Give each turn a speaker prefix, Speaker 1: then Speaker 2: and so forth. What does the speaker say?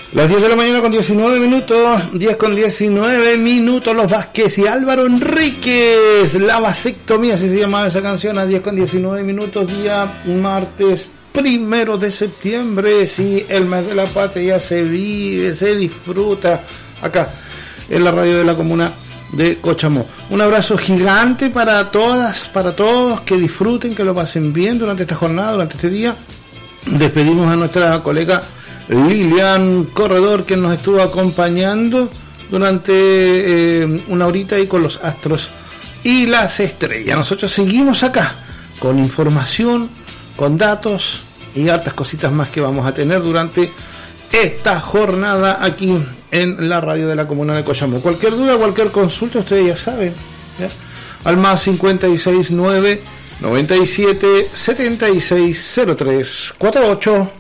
Speaker 1: Las 10 de la mañana con 19 minutos, 10 con 19 minutos, Los Vázquez y Álvaro Enríquez, La Vasectomía, así se llamaba esa canción, a 10 con 19 minutos, día martes 1 de septiembre, sí, el mes de la patria se vive, se disfruta, acá, en la radio de la comuna de Cochamó. Un abrazo gigante para todas, para todos, que disfruten, que lo pasen bien durante esta jornada, durante este día. Despedimos a nuestra colega Lilian Corredor, que nos estuvo acompañando durante una horita ahí con los astros y las estrellas. Nosotros seguimos acá con información, con datos y hartas cositas más que vamos a tener durante esta jornada aquí en la radio de la comuna de Cochamó. Cualquier duda, cualquier consulta, ustedes ya saben, ¿ya? Al más 569 97 76 03 48.